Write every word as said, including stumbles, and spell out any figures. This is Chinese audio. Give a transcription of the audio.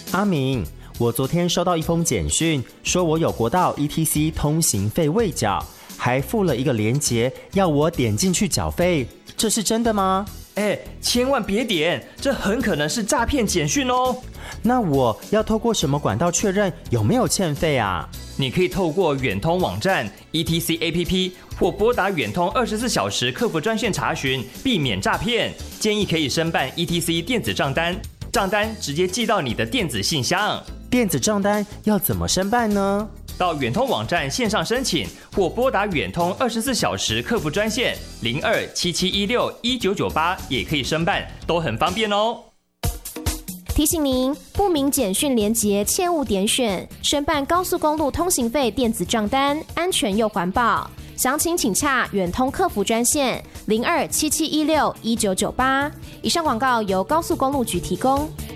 阿明，我昨天收到一封简讯，说我有国道 E T C 通行费未缴，还附了一个连结，要我点进去缴费，这是真的吗？ 哎，千万别点，这很可能是诈骗简讯哦。 那我要透过什么管道确认有没有欠费啊？ 你可以透过远通网站、E T C A P P 或拨打远通二十四小时客服专线查询，避免诈骗。建议可以申办 E T C 电子账单，账单直接寄到你的电子信箱。 电子账单要怎么申办呢？ 到远通网站线上申请，或拨打远通二十四小时客服专线零二七七一六一九九八也可以申办，都很方便哦。 提醒您，不明简讯连结切勿点选。申办高速公路通行费电子账单，安全又环保。详情请洽远通客服专线零二七七一六一九九八。以上广告由高速公路局提供。